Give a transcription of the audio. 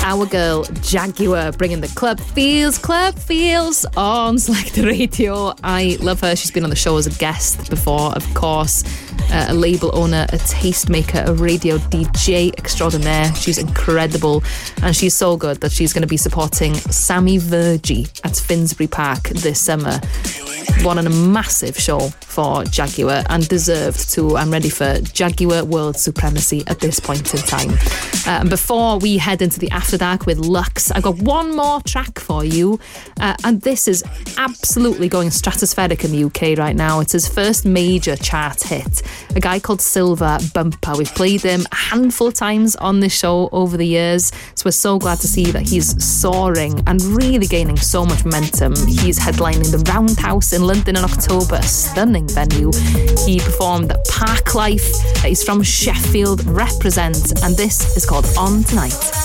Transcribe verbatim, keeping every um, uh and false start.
Our girl Jaguar bringing the club feels, club feels on Select the Radio. I love her. She's been on the show as a guest before, of course. Uh, a label owner, a tastemaker, a radio D J extraordinaire. She's incredible, and she's so good that she's going to be supporting Sammy Virgie at Finsbury Park this summer. One and a massive show for Jaguar, and deserved too. I'm ready for Jaguar world supremacy at this point in time. Uh, and before we head into the After Dark with Lux, I've got one more track for you, uh, and this is absolutely going stratospheric in the U K right now. It's his first major chart hit. A guy called Silver Bumper. We've played him a handful of times on this show over the years, so we're so glad to see that he's soaring and really gaining so much momentum. He's headlining the Roundhouse in London in October, a stunning venue. He performed at Park Life. He's from Sheffield, represents, and this is called On Tonight.